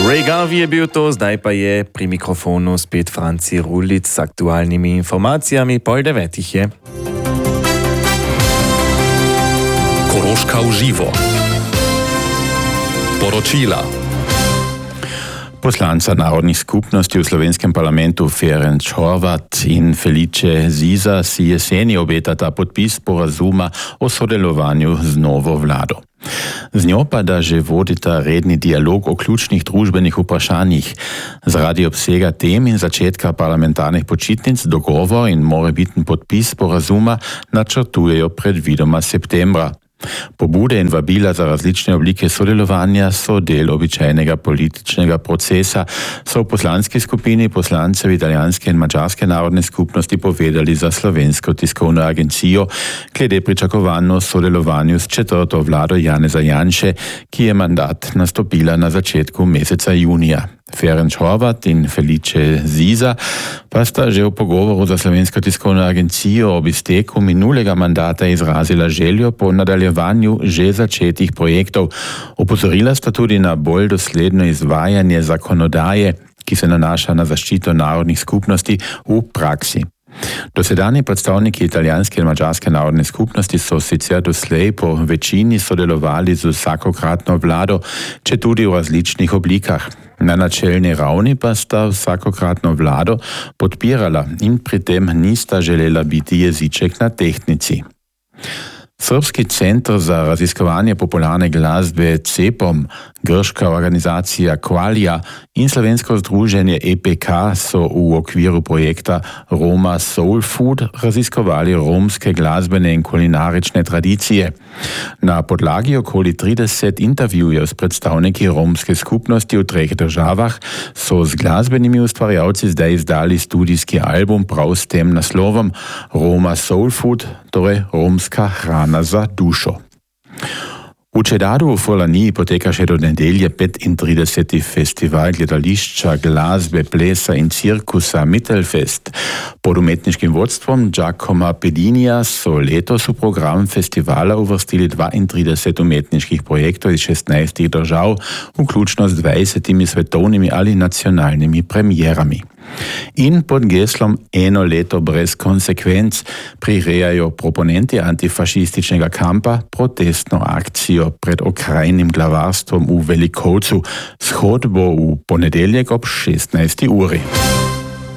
Ray Garvey je bil to, zdaj pa je pri mikrofonu spet Franci Rulic s aktualnimi informacijami. 8:30 je. Koroška v živo. Poročila. Poslanca narodnih skupnosti v slovenskem parlamentu Ferenc Horváth in Felice Ziza si jeseni obetata podpis sporazuma o sodelovanju z novo vlado. Z njo pa da že vodita redni dialog o ključnih družbenih vprašanjih. Zaradi obsega tem in začetka parlamentarnih počitnic dogovor in morebiten podpis sporazuma načrtujejo predvidoma septembra. Pobude in vabila za različne oblike sodelovanja so del običajnega političnega procesa, so v poslanski skupini poslancev italijanske in mađarske narodne skupnosti povedali za Slovensko tiskovno agencijo glede pričakovanj o sodelovanju s četrto vlado Janeza Janše, ki je mandat nastopila na začetku meseca junija. Ferenc Horváth in Felice Ziza pa sta že v pogovoru za Slovensko tiskovno agencijo ob izteku minulega mandata izrazila željo po nadaljevanju že začetih projektov. Opozorila sta tudi na bolj dosledno izvajanje zakonodaje, ki se nanaša na zaščito narodnih skupnosti v praksi. Dosedanji predstavniki italijanske in mađarske narodne skupnosti so sicer doslej po večini sodelovali z vsakokratno vlado, četudi v različnih oblikah. Na načelni ravni pa sta vsakokratno vlado podpirala in pri tem nista želela biti jeziček na tehtnici. Srpski centr za raziskovanje popularne glasbe CEPOM, grška organizacija Qualia in slovensko združenje EPK so v okviru projekta Roma Soul Food raziskovali romske glasbene in kulinarične tradicije. Na podlagi okoli 30 intervjujev s predstavniki romske skupnosti v 3 državah so z glasbenimi ustvarjalci zdaj izdali studijski album prav s tem naslovom Roma Soul Food, torej romska hrana za dušo. V Čedadu v Furlaniji poteka še do nedelje 35. festival gledališča, glasbe, plesa in cirkusa Mittelfest. Pod umetniškim vodstvom Giacoma Pedinija so letos v program festivala uvrstili 32 umetniških projektov iz 16 držav, vključno z 20 svetovnimi ali nacionalnimi premierami. In pod geslom Eno leto brez konsekvenc prirejajo proponenti antifašističnega kampa protestno akcijo pred okrajnim glavarstvom v Velikovcu, shodbo v ponedeljek ob 16. uri.